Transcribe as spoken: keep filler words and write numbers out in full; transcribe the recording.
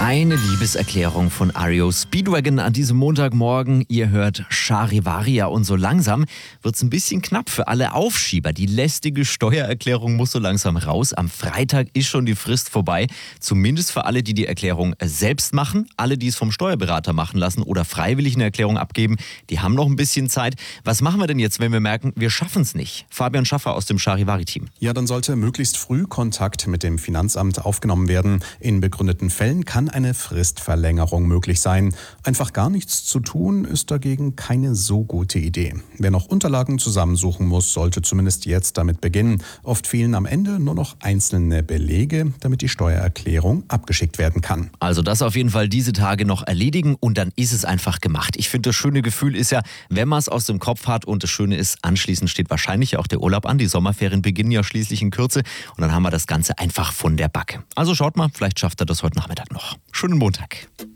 Eine Liebeserklärung von R E O Speedwagon an diesem Montagmorgen. Ihr hört Charivaria und so langsam wird es ein bisschen knapp für alle Aufschieber. Die lästige Steuererklärung muss so langsam raus. Am Freitag ist schon die Frist vorbei. Zumindest für alle, die die Erklärung selbst machen. Alle, die es vom Steuerberater machen lassen oder freiwillig eine Erklärung abgeben, die haben noch ein bisschen Zeit. Was machen wir denn jetzt, wenn wir merken, wir schaffen es nicht? Fabian Schaffer aus dem Charivari-Team. Ja, dann sollte möglichst früh Kontakt mit dem Finanzamt aufgenommen werden. In begründeten Fällen kann eine Fristverlängerung möglich sein. Einfach gar nichts zu tun, ist dagegen keine so gute Idee. Wer noch Unterlagen zusammensuchen muss, sollte zumindest jetzt damit beginnen. Oft fehlen am Ende nur noch einzelne Belege, damit die Steuererklärung abgeschickt werden kann. Also das auf jeden Fall diese Tage noch erledigen und dann ist es einfach gemacht. Ich finde, das schöne Gefühl ist ja, wenn man es aus dem Kopf hat, und das Schöne ist, anschließend steht wahrscheinlich auch der Urlaub an. Die Sommerferien beginnen ja schließlich in Kürze und dann haben wir das Ganze einfach von der Backe. Also schaut mal, vielleicht schafft er das heute Nachmittag noch. Schönen Montag.